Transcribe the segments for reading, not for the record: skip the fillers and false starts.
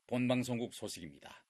본방송국 소식입니다.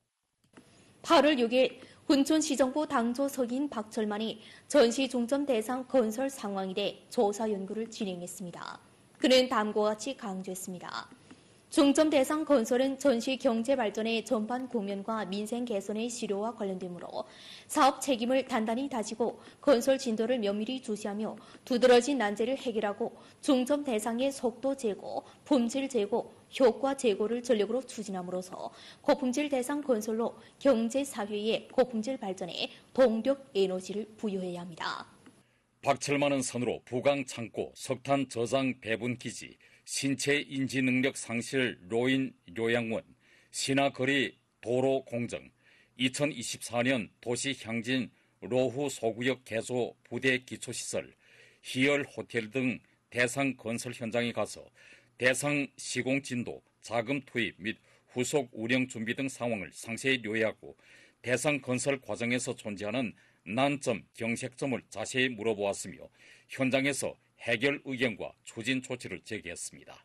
8월 6일 훈촌시정부 당조석인 박철만이 전시 중점 대상 건설 상황에 대해 조사 연구를 진행했습니다. 그는 다음과 같이 강조했습니다. 중점 대상 건설은 전시 경제 발전의 전반 국면과 민생 개선의 실효와 관련되므로 사업 책임을 단단히 다지고 건설 진도를 면밀히 주시하며 두드러진 난제를 해결하고 중점 대상의 속도 제고, 품질 제고, 효과 제고를 전력으로 추진함으로써 고품질 대상 건설로 경제 사회의 고품질 발전에 동력 에너지를 부여해야 합니다. 박철만은 선으로 부강 창고, 석탄 저장 배분 기지, 신체 인지 능력 상실 로인 요양원, 신화거리 도로 공정, 2024년 도시 향진 로후 소구역 개소 부대 기초시설, 희열 호텔 등 대상 건설 현장에 가서 대상 시공 진도, 자금 투입 및 후속 운영 준비 등 상황을 상세히 요약하고 대상 건설 과정에서 존재하는 난점, 경색점을 자세히 물어보았으며 현장에서 해결 의견과 추진 조치를 제기했습니다.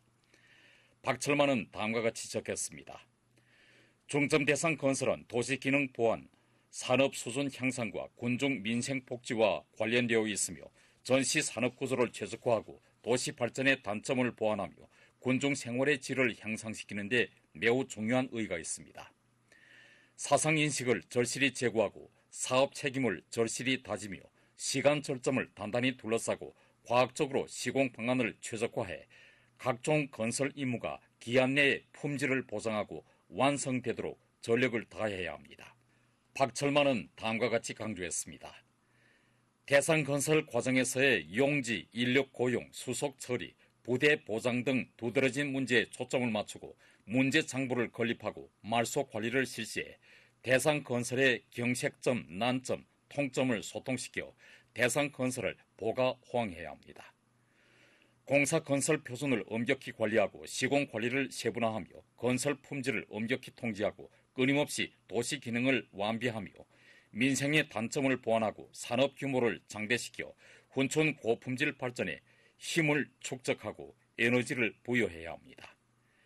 박철만은 다음과 같이 적혔습니다. 중점 대상 건설은 도시 기능 보완, 산업 수준 향상과 군중 민생 복지와 관련되어 있으며 전시 산업 구조를 최적화하고 도시 발전의 단점을 보완하며 군중 생활의 질을 향상시키는 데 매우 중요한 의의가 있습니다. 사상인식을 절실히 제고하고 사업 책임을 절실히 다지며 시간 절점을 단단히 둘러싸고 과학적으로 시공 방안을 최적화해 각종 건설 임무가 기한 내에 품질을 보장하고 완성되도록 전력을 다해야 합니다. 박철만은 다음과 같이 강조했습니다. 대상 건설 과정에서의 용지, 인력 고용, 수속 처리, 부대 보장 등 두드러진 문제에 초점을 맞추고 문제 장부를 건립하고 말소 관리를 실시해 대상 건설의 경색점, 난점, 통점을 소통시켜 대상 건설을 보가 호황해야 합니다. 공사 건설 표준을 엄격히 관리하고 시공 관리를 세분화하며 건설 품질을 엄격히 통제하고 끊임없이 도시 기능을 완비하며 민생의 단점을 보완하고 산업 규모를 장대시켜 훈촌 고품질 발전에 힘을 축적하고 에너지를 부여해야 합니다.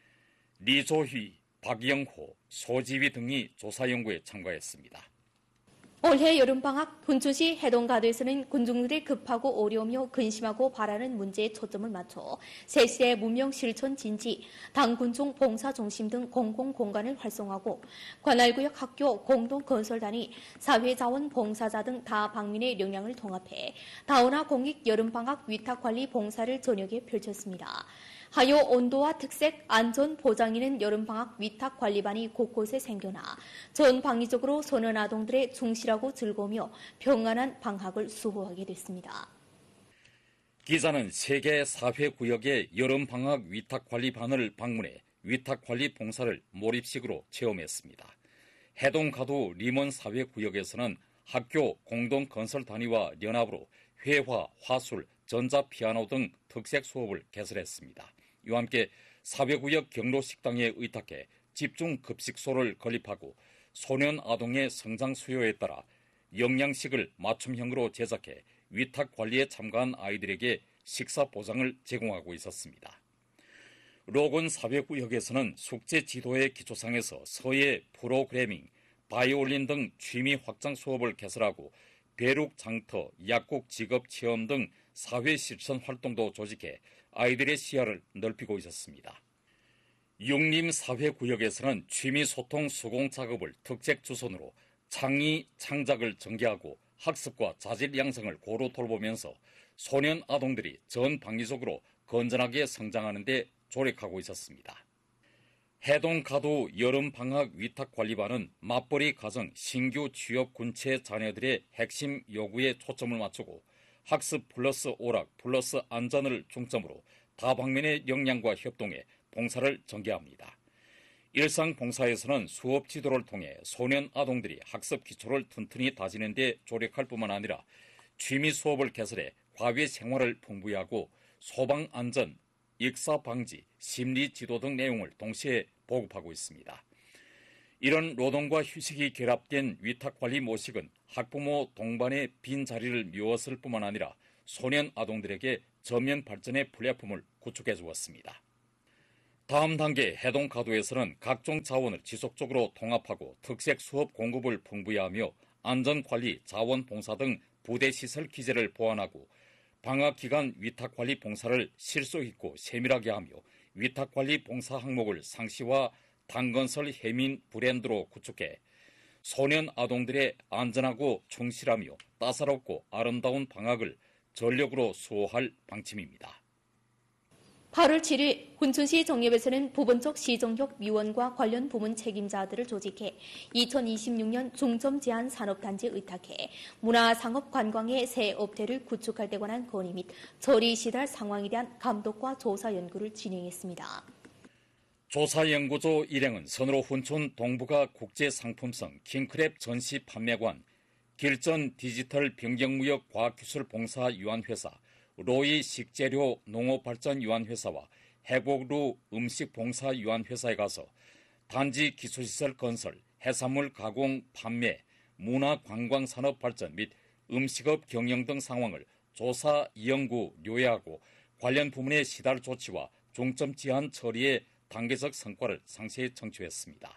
리조휘, 박영호, 소지휘 등이 조사 연구에 참가했습니다. 올해 여름방학 훈춘시 해동가도에서는 군중들의 급하고 어려우며 근심하고 바라는 문제에 초점을 맞춰 세시대 문명 실천 진지, 당군중 봉사중심 등 공공공간을 활성화하고 관할구역 학교 공동건설단위, 사회자원 봉사자 등 다방면의 역량을 통합해 다운화 공익 여름방학 위탁관리 봉사를 저녁에 펼쳤습니다. 하요 온도와 특색, 안전 보장에는 여름방학 위탁관리반이 곳곳에 생겨나 전 방위적으로 소년 아동들의 충실하고 즐거우며 평안한 방학을 수호하게 됐습니다. 기자는 세계 사회구역의 여름방학 위탁관리반을 방문해 위탁관리 봉사를 몰입식으로 체험했습니다. 해동가도 리먼사회구역에서는 학교 공동건설단위와 연합으로 회화, 화술, 전자피아노 등 특색 수업을 개설했습니다. 이와 함께 사회구역 경로식당에 의탁해 집중급식소를 건립하고 소년 아동의 성장 수요에 따라 영양식을 맞춤형으로 제작해 위탁관리에 참가한 아이들에게 식사 보장을 제공하고 있었습니다. 로건 사회구역에서는 숙제 지도의 기초상에서 서예, 프로그래밍, 바이올린 등 취미 확장 수업을 개설하고 배룩 장터, 약국 직업 체험 등 사회 실천 활동도 조직해 아이들의 시야를 넓히고 있었습니다. 육림 사회구역에서는 취미 소통 수공 작업을 특색 주선으로 창의 창작을 전개하고 학습과 자질 양성을 고루 돌보면서 소년 아동들이 전 방위적으로 건전하게 성장하는 데 조력하고 있었습니다. 해동가도 여름방학 위탁관리반은 맞벌이 가정, 신규 취업 군체 자녀들의 핵심 요구에 초점을 맞추고 학습 플러스 오락 플러스 안전을 중점으로 다방면의 역량과 협동해 봉사를 전개합니다. 일상 봉사에서는 수업 지도를 통해 소년 아동들이 학습 기초를 튼튼히 다지는 데 조력할 뿐만 아니라 취미 수업을 개설해 과외 생활을 풍부히 하고 소방 안전, 익사 방지, 심리 지도 등 내용을 동시에 보급하고 있습니다. 이런 노동과 휴식이 결합된 위탁관리 모식은 학부모 동반의 빈자리를 메웠을 뿐만 아니라 소년 아동들에게 전면 발전의 플랫폼을 구축해 주었습니다. 다음 단계 해동가도에서는 각종 자원을 지속적으로 통합하고 특색 수업 공급을 풍부히 하며 안전관리, 자원봉사 등 부대시설 기재를 보완하고 방학기간 위탁관리 봉사를 실속 있고 세밀하게 하며 위탁관리 봉사 항목을 상시와 당건설 해민 브랜드로 구축해 소년 아동들의 안전하고 충실하며 따사롭고 아름다운 방학을 전력으로 수호할 방침입니다. 8월 7일 훈춘시 정립에서는 부분적 시정협위원과 관련 부문 책임자들을 조직해 2026년 중점 제한 산업단지 의탁해 문화상업관광의 새 업태를 구축할 데 관한 건의 및 처리 시달 상황에 대한 감독과 조사 연구를 진행했습니다. 조사연구조 일행은 선으로 훈촌 동북아 국제상품성 킹크랩 전시 판매관, 길전 디지털 변경무역 과학기술봉사유한회사, 로이 식재료 농업발전유한회사와 해곡루 음식봉사유한회사에 가서 단지 기술시설 건설, 해산물 가공, 판매, 문화관광산업 발전 및 음식업 경영 등 상황을 조사, 연구, 요약하고 관련 부문의 시달 조치와 중점 제한 처리의 단계적 성과를 상세히 청취했습니다.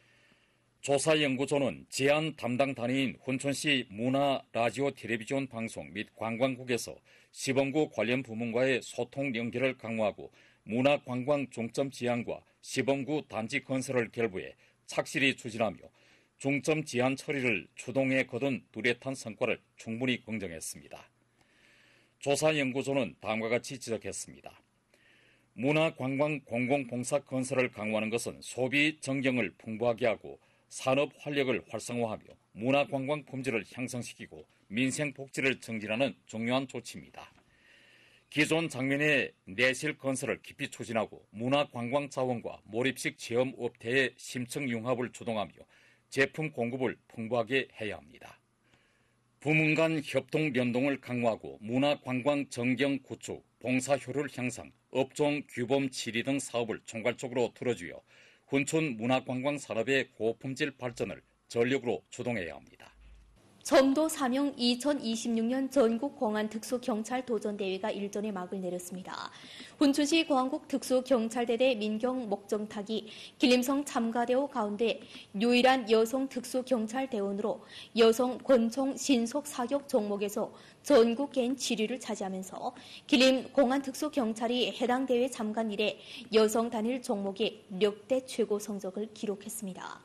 조사연구조는 제안 담당 단위인 훈촌시 문화, 라디오, 텔레비전 방송 및 관광국에서 시범구 관련 부문과의 소통 연계를 강화하고 문화관광 중점 지향과 시범구 단지 건설을 결부해 착실히 추진하며 중점 제한 처리를 추동해 거둔 뚜렷한 성과를 충분히 긍정했습니다. 조사연구조는 다음과 같이 지적했습니다. 문화관광 공공봉사 건설을 강화하는 것은 소비 정경을 풍부하게 하고 산업 활력을 활성화하며 문화관광 품질을 향상시키고 민생 복지를 증진하는 중요한 조치입니다. 기존 장면의 내실 건설을 깊이 추진하고 문화관광 자원과 몰입식 체험 업태의 심층 융합을 주동하며 제품 공급을 풍부하게 해야 합니다. 부문 간 협동 연동을 강화하고 문화관광 정경 구축, 봉사 효율 향상, 업종 규범 치리 등 사업을 총괄적으로 틀어주어 훈촌 문화관광 산업의 고품질 발전을 전력으로 주동해야 합니다. 점도 사명 2026년 전국공안특수경찰 도전대회가 일전에 막을 내렸습니다. 훈춘시 공안국 특수경찰대대 민경 목정탁이 길림성 참가대원 가운데 유일한 여성 특수경찰대원으로 여성 권총 신속 사격 종목에서 전국 개인 7위를 차지하면서 길림 공안특수경찰이 해당 대회 참관 이래 여성 단일 종목의 역대 최고 성적을 기록했습니다.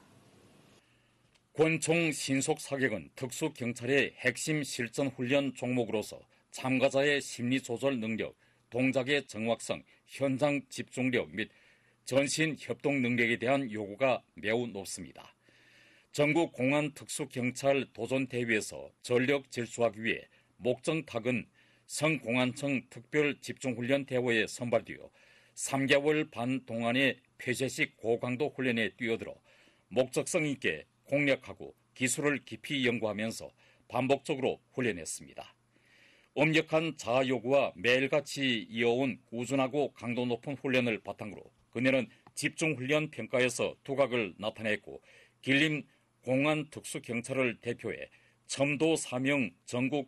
권총 신속 사격은 특수경찰의 핵심 실전 훈련 종목으로서 참가자의 심리 조절 능력, 동작의 정확성, 현장 집중력 및 전신 협동 능력에 대한 요구가 매우 높습니다. 전국 공안 특수경찰 도전대회에서 전력 질주하기 위해 목정탁은 성공안청 특별 집중훈련 대회에 선발되어 3개월 반 동안의 폐쇄식 고강도 훈련에 뛰어들어 목적성 있게 공략하고 기술을 깊이 연구하면서 반복적으로 훈련했습니다. 엄격한 자아 요구와 매일같이 이어온 꾸준하고 강도 높은 훈련을 바탕으로 그녀는 집중훈련 평가에서 두각을 나타냈고 길림 공안특수경찰을 대표해 첨도 사명 전국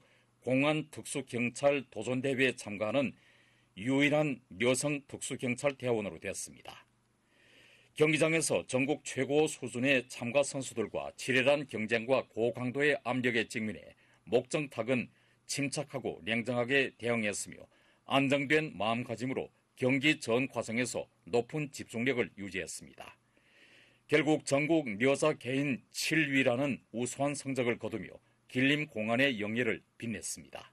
공안특수경찰 도전대회에 참가하는 유일한 여성 특수경찰 대원으로 됐습니다. 경기장에서 전국 최고 수준의 참가 선수들과 치열한 경쟁과 고강도의 압력에 직면해 목정탁은 침착하고 냉정하게 대응했으며 안정된 마음가짐으로 경기 전 과정에서 높은 집중력을 유지했습니다. 결국 전국 여자 개인 7위라는 우수한 성적을 거두며 길림 공안의 영예를 빛냈습니다.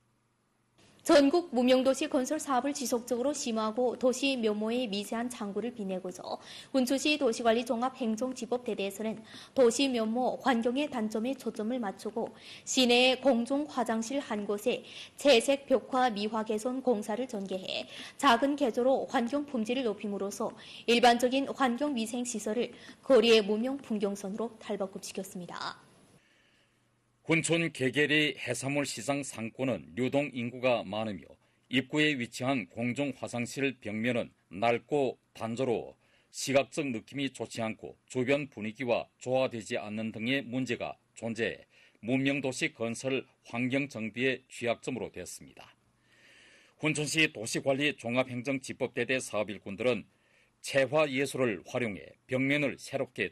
전국 무명도시 건설 사업을 지속적으로 심화하고 도시 면모의 미세한 창구를 빛내고서 훈춘시 도시관리 종합행정지법대대에서는 도시 면모 환경의 단점에 초점을 맞추고 시내의 공중 화장실 한 곳에 채색 벽화 미화 개선 공사를 전개해 작은 개조로 환경 품질을 높임으로써 일반적인 환경 위생 시설을 거리의 무명 풍경선으로 탈바꿈시켰습니다. 훈촌 개계리 해산물 시장 상권은 유동 인구가 많으며 입구에 위치한 공중 화장실 벽면은 낡고 단조로워 시각적 느낌이 좋지 않고 주변 분위기와 조화되지 않는 등의 문제가 존재해 문명도시 건설 환경 정비의 취약점으로 됐습니다. 훈촌시 도시관리 종합행정지법대대 사업일꾼들은 채화 예술을 활용해 벽면을 새롭게